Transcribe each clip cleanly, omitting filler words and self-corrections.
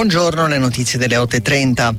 Buongiorno, le notizie delle 8:30.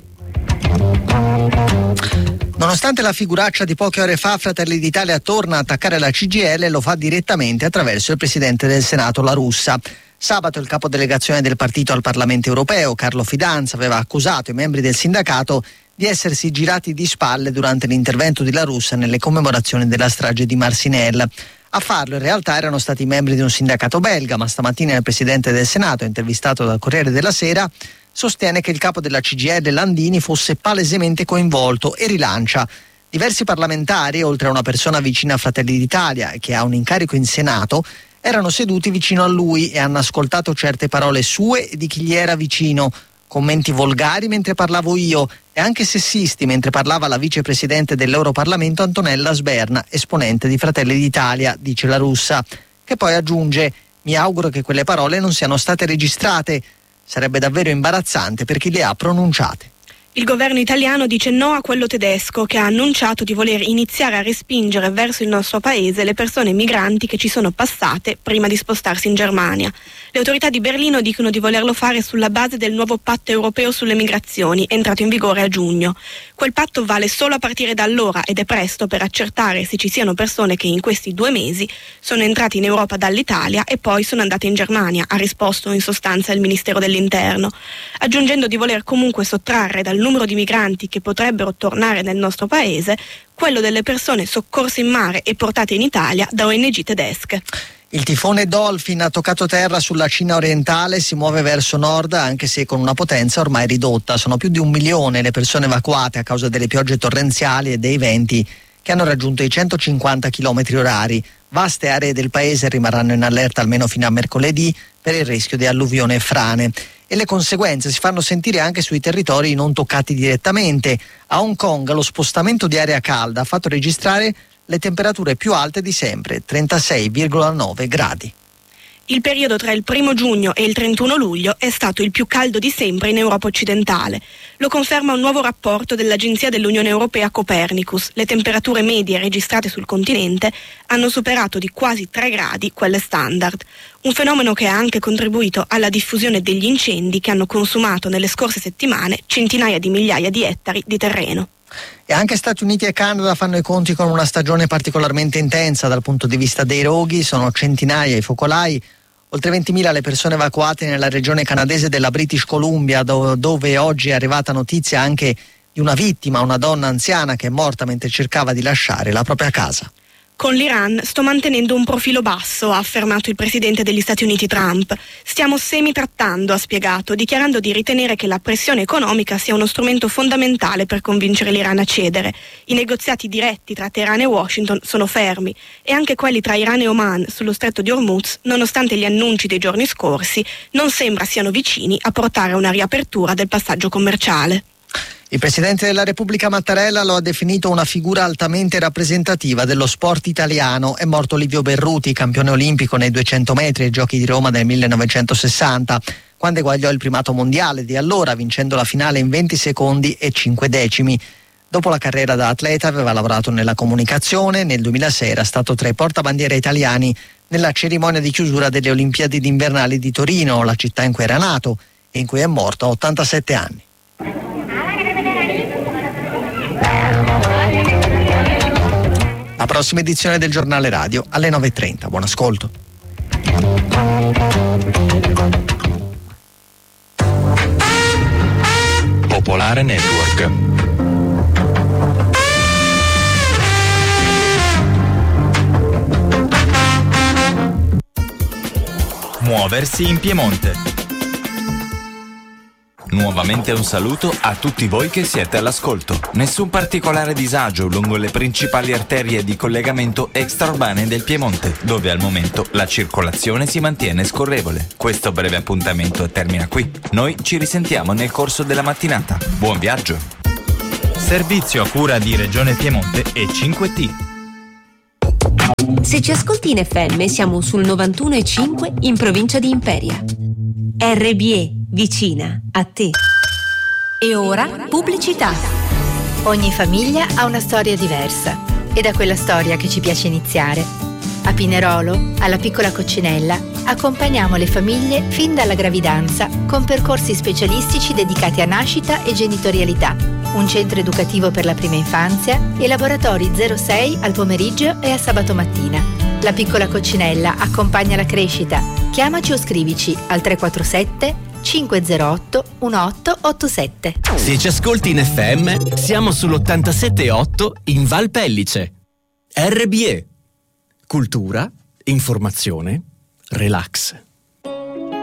Nonostante la figuraccia di poche ore fa, Fratelli d'Italia torna a attaccare la CGIL e lo fa direttamente attraverso il presidente del Senato La Russa. Sabato il capodelegazione del partito al Parlamento europeo, Carlo Fidanza, aveva accusato i membri del sindacato di essersi girati di spalle durante l'intervento di La Russa nelle commemorazioni della strage di Marcinelle. A farlo in realtà erano stati i membri di un sindacato belga, ma stamattina il presidente del Senato, intervistato dal Corriere della Sera, sostiene che il capo della CGIL Landini fosse palesemente coinvolto e rilancia. Diversi parlamentari, oltre a una persona vicina a Fratelli d'Italia e che ha un incarico in Senato, erano seduti vicino a lui e hanno ascoltato certe parole sue e di chi gli era vicino. Commenti volgari mentre parlavo io e anche sessisti mentre parlava la vicepresidente dell'Europarlamento Antonella Sberna, esponente di Fratelli d'Italia, dice La Russa, che poi aggiunge: mi auguro che quelle parole non siano state registrate. Sarebbe davvero imbarazzante per chi le ha pronunciate. Il governo italiano dice no a quello tedesco, che ha annunciato di voler iniziare a respingere verso il nostro paese le persone migranti che ci sono passate prima di spostarsi in Germania. Le autorità di Berlino dicono di volerlo fare sulla base del nuovo patto europeo sulle migrazioni, entrato in vigore a giugno. Quel patto vale solo a partire da allora ed è presto per accertare se ci siano persone che in questi 2 mesi sono entrate in Europa dall'Italia e poi sono andate in Germania, ha risposto in sostanza il Ministero dell'Interno, aggiungendo di voler comunque sottrarre dal numero di migranti che potrebbero tornare nel nostro paese quello delle persone soccorse in mare e portate in Italia da ONG tedesche. Il tifone Dolphin ha toccato terra sulla Cina orientale, si muove verso nord anche se con una potenza ormai ridotta. Sono più di 1 milione le persone evacuate a causa delle piogge torrenziali e dei venti che hanno raggiunto i 150 km/h. Vaste aree del paese rimarranno in allerta almeno fino a mercoledì per il rischio di alluvione e frane. E le conseguenze si fanno sentire anche sui territori non toccati direttamente. A Hong Kong lo spostamento di aria calda ha fatto registrare le temperature più alte di sempre, 36,9 gradi. Il periodo tra il 1 giugno e il 31 luglio è stato il più caldo di sempre in Europa occidentale. Lo conferma un nuovo rapporto dell'Agenzia dell'Unione Europea Copernicus. Le temperature medie registrate sul continente hanno superato di quasi 3 gradi quelle standard. Un fenomeno che ha anche contribuito alla diffusione degli incendi che hanno consumato nelle scorse settimane centinaia di migliaia di ettari di terreno. E anche Stati Uniti e Canada fanno i conti con una stagione particolarmente intensa dal punto di vista dei roghi. Sono centinaia i focolai, oltre 20.000 le persone evacuate nella regione canadese della British Columbia, dove oggi è arrivata notizia anche di una vittima, una donna anziana che è morta mentre cercava di lasciare la propria casa. Con l'Iran sto mantenendo un profilo basso, ha affermato il presidente degli Stati Uniti Trump. Stiamo semi-trattando, ha spiegato, dichiarando di ritenere che la pressione economica sia uno strumento fondamentale per convincere l'Iran a cedere. I negoziati diretti tra Teheran e Washington sono fermi e anche quelli tra Iran e Oman sullo stretto di Hormuz, nonostante gli annunci dei giorni scorsi, non sembra siano vicini a portare a una riapertura del passaggio commerciale. Il Presidente della Repubblica Mattarella lo ha definito una figura altamente rappresentativa dello sport italiano. È morto Livio Berruti, campione olimpico nei 200 metri ai Giochi di Roma del 1960, quando eguagliò il primato mondiale di allora, vincendo la finale in 20 secondi e 5 decimi. Dopo la carriera da atleta aveva lavorato nella comunicazione. Nel 2006 era stato tra i portabandiera italiani nella cerimonia di chiusura delle Olimpiadi invernali di Torino, la città in cui era nato e in cui è morto a 87 anni. La prossima edizione del Giornale Radio alle 9:30. Buon ascolto. Popolare Network. Muoversi in Piemonte. Nuovamente un saluto a tutti voi che siete all'ascolto. Nessun particolare disagio lungo le principali arterie di collegamento extraurbane del Piemonte, dove al momento la circolazione si mantiene scorrevole. Questo breve appuntamento termina qui. Noi ci risentiamo nel corso della mattinata. Buon viaggio! Servizio a cura di Regione Piemonte e 5T. Se ci ascolti in FM siamo sul 91,5 in provincia di Imperia. RBE, vicina a te. E ora pubblicità. Ogni famiglia ha una storia diversa e da quella storia che ci piace iniziare. A Pinerolo, alla Piccola Coccinella, accompagniamo le famiglie fin dalla gravidanza con percorsi specialistici dedicati a nascita e genitorialità, un centro educativo per la prima infanzia e laboratori 06 al pomeriggio e a sabato mattina. La Piccola Coccinella accompagna la crescita. Chiamaci o scrivici al 347 508 1887. Se ci ascolti in FM, siamo sull'87.8 in Val Pellice. RBE. Cultura, informazione, relax.